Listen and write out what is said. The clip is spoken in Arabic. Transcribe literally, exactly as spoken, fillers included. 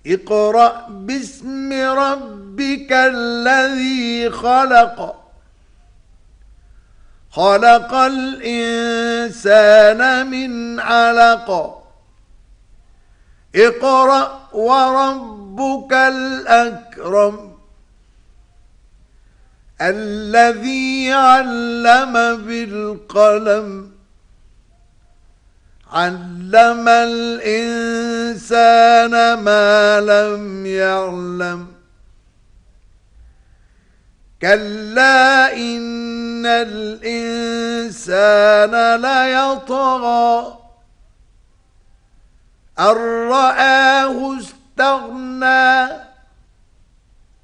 اقرأ باسم ربك الذي خلق خلق الإنسان من علق اقرأ وربك الأكرم الذي علم بالقلم علم الإنسان ما لم يعلم كلا إن الإنسان ليطغى أن رآه استغنى